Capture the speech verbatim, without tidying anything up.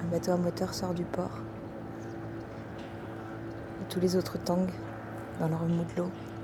Un bateau à moteur sort du port. Et tous les autres tanguent dans leur modelot.